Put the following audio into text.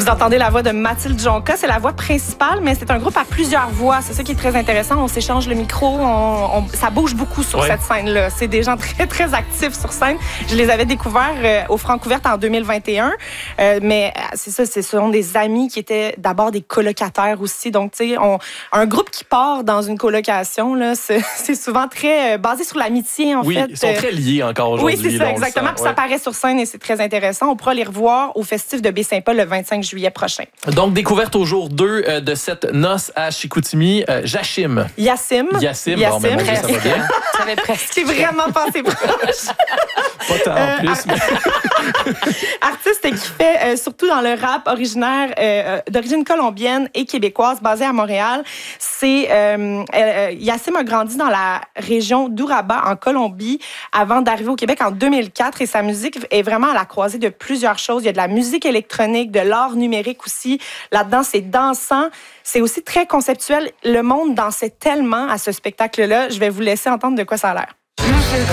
Vous entendez la voix de Mathilde Jonca, c'est la voix principale, mais c'est un groupe à plusieurs voix. C'est ça qui est très intéressant. On s'échange le micro, ça bouge beaucoup sur cette scène-là. C'est des gens très, très actifs sur scène. Je les avais découverts au Francouverte en 2021, mais c'est ça, ce sont des amis qui étaient d'abord des colocataires aussi. Donc, tu sais, un groupe qui part dans une colocation, là, c'est souvent très basé sur l'amitié, en fait. Oui, ils sont très liés encore aujourd'hui. Oui, c'est ça, exactement. Puis ça paraît sur scène et c'est très intéressant. On pourra les revoir au Festif de Baie-Saint-Paul le 25 juillet prochain. Donc, découverte au jour 2 de cette noce à Chicoutimi, Yassim. Yassim. Bon, ben, moi, ça va bien. J'avais presque. C'est vraiment passé proche. Pas tant en plus. Artiste qui fait surtout dans le rap originaire d'origine colombienne et québécoise, basé à Montréal. C'est Yassim a grandi dans la région d'Uraba en Colombie avant d'arriver au Québec en 2004 et sa musique est vraiment à la croisée de plusieurs choses. Il y a de la musique électronique, de l'art numérique aussi. Là-dedans, c'est dansant. C'est aussi très conceptuel. Le monde dansait tellement à ce spectacle-là. Je vais vous laisser entendre de quoi ça a l'air.